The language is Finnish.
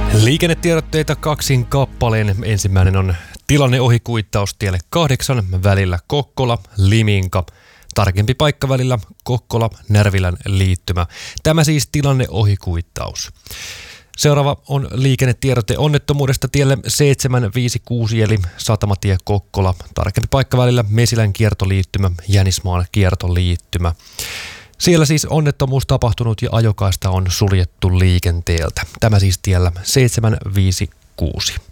Liikennetiedotteita kaksin kappaleen. Ensimmäinen on tilanneohikuittaus tielle 8 välillä Kokkola-Liminka. Tarkempi paikka välillä Kokkola-Närvilän liittymä. Tämä siis tilanneohikuittaus. Seuraava on liikennetiedote onnettomuudesta tielle 756 eli Satamatie Kokkola. Tarkempi paikka välillä Mesilän kiertoliittymä, Jänismaan kiertoliittymä. Siellä siis onnettomuus tapahtunut ja ajokaista on suljettu liikenteeltä. Tämä siis tiellä 756.